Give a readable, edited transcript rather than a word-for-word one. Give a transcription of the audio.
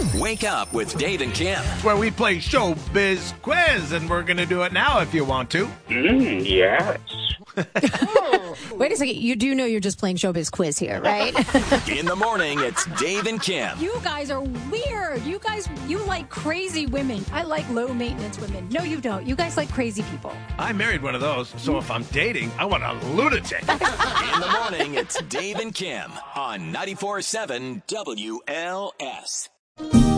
Wake up with Dave and Kim. Where we play Showbiz Quiz, and we're going to do it now if you want to. Yes. Wait a second. You do know you're just playing Showbiz Quiz here, right? In the morning, it's Dave and Kim. You guys are weird. You like crazy women. I like low-maintenance women. No, you don't. You guys like crazy people. I married one of those, so if I'm dating, I want a lunatic. In the morning, it's Dave and Kim on 94.7 WLS.